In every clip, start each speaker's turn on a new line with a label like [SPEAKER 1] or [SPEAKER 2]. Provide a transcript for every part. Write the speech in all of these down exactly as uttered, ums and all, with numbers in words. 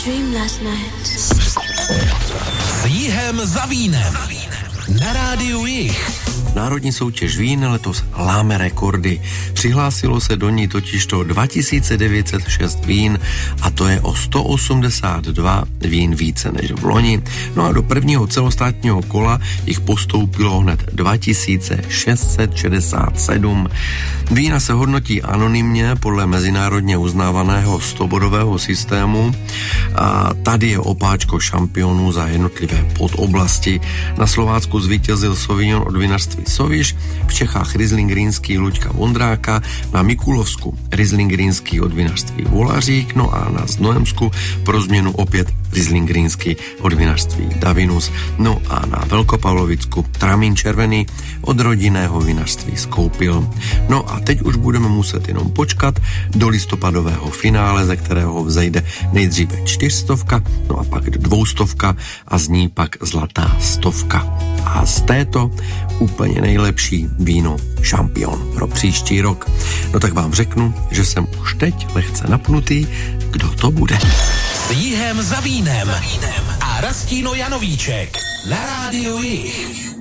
[SPEAKER 1] Dream last night.
[SPEAKER 2] S Jihem za vínem. Na rádiu Jih.
[SPEAKER 3] Národní soutěž vín letos láme rekordy. Přihlásilo se do ní totižto dva tisíce devět set šest vín a to je o sto osmdesát dva vín více než v loni. No a do prvního celostátního kola jich postoupilo hned dva tisíce šest set šedesát sedm. Vína se hodnotí anonymně podle mezinárodně uznávaného stobodového systému a tady je opáčko šampionů za jednotlivé podoblasti. Na Slovácku zvítězil Sauvignon od vinařství Soviš, v Čechách Riesling Rýnský Luďka Vondráka, na Mikulovsku Riesling Rýnský od vinařství Volařík, no a na Znojemsku pro změnu opět Riesling Rýnský od vinařství Davinus, no a na Velkopavlovicku Tramín červený od rodinného vinařství Skoupil. No a teď už budeme muset jenom počkat do listopadového finále, ze kterého vzejde nejdříve čtyřstovka, no a pak dvoustovka a z ní pak zlatá stovka. A z této úplně nejlepší víno šampion pro příští rok. No tak vám řeknu, že jsem už teď lehce napnutý, kdo to bude.
[SPEAKER 2] S Jihem za vínem a Rastíno Janovíček na rádiu Jih.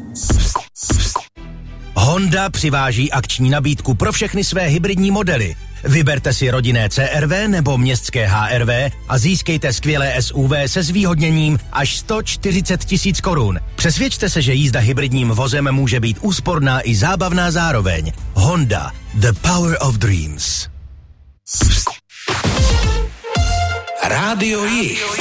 [SPEAKER 4] Honda přiváží akční nabídku pro všechny své hybridní modely. Vyberte si rodinné C R V nebo městské H R V a získejte skvělé S U V se zvýhodněním až sto čtyřicet tisíc korun. Přesvědčte se, že jízda hybridním vozem může být úsporná i zábavná zároveň. Honda, the power of dreams.
[SPEAKER 2] Rádio Jih.